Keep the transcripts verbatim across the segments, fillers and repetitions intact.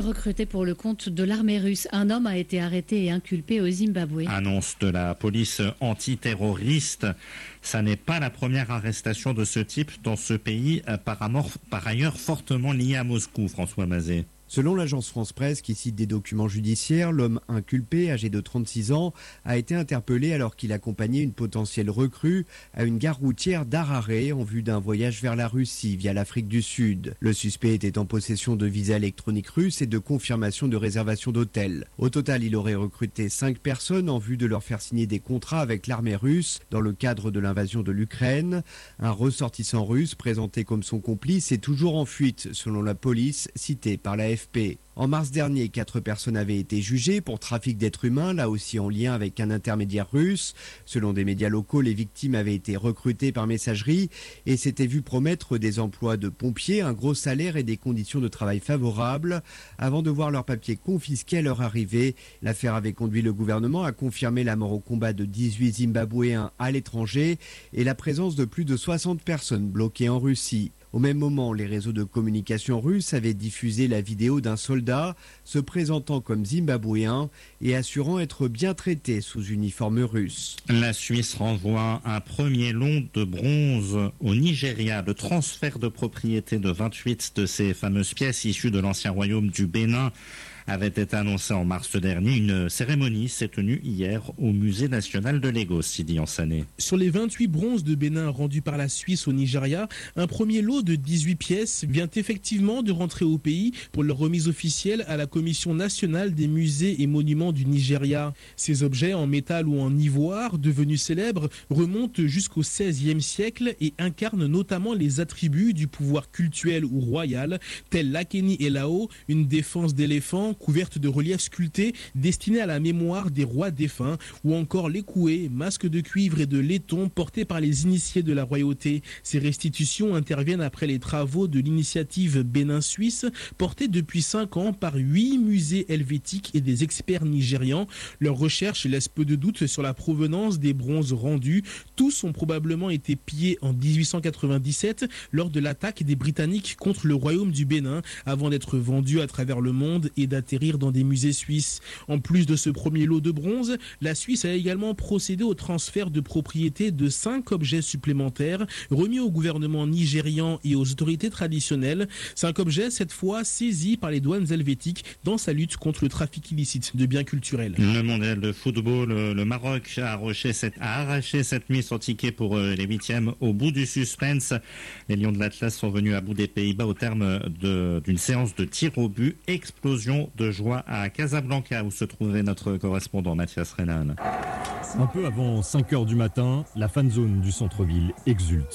recruté pour le compte de l'armée russe. Un homme a été arrêté et inculpé au Zimbabwe. Annonce de la police antiterroriste. Ça n'est pas la première arrestation de ce type dans ce pays, par, amor- par ailleurs fortement lié à Moscou, François Mazet. Selon l'agence France-Presse qui cite des documents judiciaires, l'homme inculpé, âgé de trente-six ans, a été interpellé alors qu'il accompagnait une potentielle recrue à une gare routière d'Harare en vue d'un voyage vers la Russie via l'Afrique du Sud. Le suspect était en possession de visas électroniques russes et de confirmation de réservation d'hôtel. Au total, il aurait recruté cinq personnes en vue de leur faire signer des contrats avec l'armée russe dans le cadre de l'invasion de l'Ukraine. Un ressortissant russe présenté comme son complice est toujours en fuite, selon la police citée par la F P. En mars dernier, quatre personnes avaient été jugées pour trafic d'êtres humains, là aussi en lien avec un intermédiaire russe. Selon des médias locaux, les victimes avaient été recrutées par messagerie et s'étaient vues promettre des emplois de pompiers, un gros salaire et des conditions de travail favorables avant de voir leurs papiers confisqués à leur arrivée. L'affaire avait conduit le gouvernement à confirmer la mort au combat de dix-huit Zimbabwéens à l'étranger et la présence de plus de soixante personnes bloquées en Russie. Au même moment, les réseaux de communication russes avaient diffusé la vidéo d'un soldat se présentant comme zimbabwéen et assurant être bien traité sous uniforme russe. La Suisse renvoie un premier lot de bronze au Nigeria. Le transfert de propriété de vingt-huit de ces fameuses pièces issues de l'ancien royaume du Bénin avait été annoncé en mars dernier. Une cérémonie s'est tenue hier au Musée national de Lagos, Sidi Ansane. Sur les vingt-huit bronzes de Bénin rendus par la Suisse au Nigeria, un premier lot de dix-huit pièces vient effectivement de rentrer au pays pour leur remise officielle à la Commission nationale des musées et monuments du Nigeria. Ces objets en métal ou en ivoire, devenus célèbres, remontent jusqu'au seizième siècle et incarnent notamment les attributs du pouvoir cultuel ou royal, tels l'Akeni Elao, une défense d'éléphant couverte de reliefs sculptés destinés à la mémoire des rois défunts, ou encore l'écoué, masque de cuivre et de laiton portés par les initiés de la royauté. Ces restitutions interviennent après les travaux de l'initiative Bénin-Suisse, portée depuis cinq ans par huit musées helvétiques et des experts nigérians. Leurs recherches laissent peu de doute sur la provenance des bronzes rendus. Tous ont probablement été pillés en dix-huit cent quatre-vingt-dix-sept lors de l'attaque des Britanniques contre le royaume du Bénin, avant d'être vendus à travers le monde et d'atterrir dans des musées suisses. En plus de ce premier lot de bronze, la Suisse a également procédé au transfert de propriété de cinq objets supplémentaires remis au gouvernement nigérian et aux autorités traditionnelles. Cinq objets, cette fois, saisis par les douanes helvétiques dans sa lutte contre le trafic illicite de biens culturels. Le mondial de football, le Maroc a arraché cette, a arraché cette nuit son ticket pour les huitièmes au bout du suspense. Les Lions de l'Atlas sont venus à bout des Pays-Bas au terme de, d'une séance de tir au but. Explosion de joie à Casablanca où se trouvait notre correspondant Mathias Renan. Un peu avant cinq heures du matin, la fan zone du centre-ville exulte.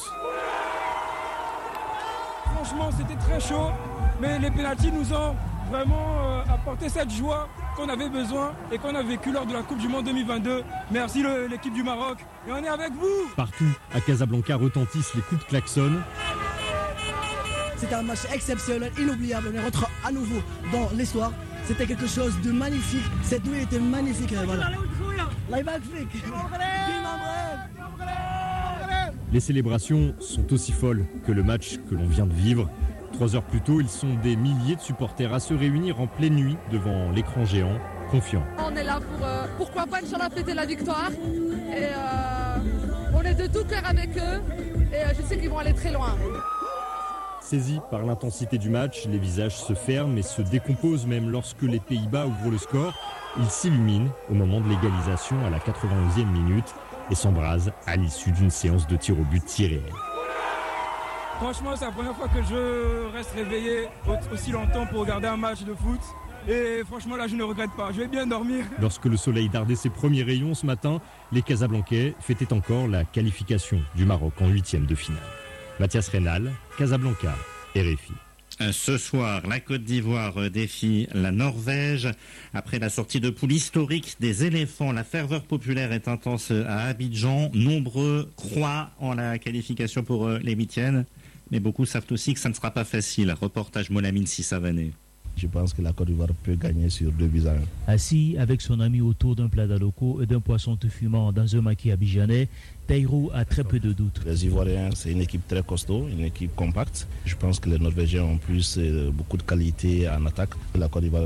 Franchement, c'était très chaud, mais les pénaltys nous ont vraiment euh, apporté cette joie qu'on avait besoin et qu'on a vécu lors de la Coupe du Monde deux mille vingt-deux. Merci le, l'équipe du Maroc et on est avec vous. Partout à Casablanca retentissent les coups de klaxon. C'était un match exceptionnel, inoubliable. On est rentré à nouveau dans l'histoire. C'était quelque chose de magnifique. Cette nuit était magnifique. Voilà. Les célébrations sont aussi folles que le match que l'on vient de vivre. Trois heures plus tôt, ils sont des milliers de supporters à se réunir en pleine nuit devant l'écran géant, confiants. On est là pour, euh, pourquoi pas, Inch'Allah, fêter la victoire. Et euh, on est de tout cœur avec eux. Et euh, je sais qu'ils vont aller très loin. Saisis par l'intensité du match, les visages se ferment et se décomposent même lorsque les Pays-Bas ouvrent le score. Ils s'illuminent au moment de l'égalisation à la quatre-vingt-onzième minute et s'embrasent à l'issue d'une séance de tir au but tiré. Franchement, c'est la première fois que je reste réveillé aussi longtemps pour regarder un match de foot. Et franchement, là, je ne regrette pas. Je vais bien dormir. Lorsque le soleil dardait ses premiers rayons ce matin, les Casablancais fêtaient encore la qualification du Maroc en huitième de finale. Mathias Reynal, Casablanca, R F I. Ce soir, la Côte d'Ivoire défie la Norvège. Après la sortie de poule historique des éléphants, la ferveur populaire est intense à Abidjan. Nombreux croient en la qualification pour les huitièmes, mais beaucoup savent aussi que ça ne sera pas facile. Reportage Molamine Sissavané. Je pense que la Côte d'Ivoire peut gagner sur deux buts à un. Assis avec son ami autour d'un plat d'aloko et d'un poisson tout fumant dans un maquis abidjanais, Taïrou a très peu de doutes. Les Ivoiriens, c'est une équipe très costaud, une équipe compacte. Je pense que les Norvégiens ont plus beaucoup de qualité en attaque. La Côte d'Ivoire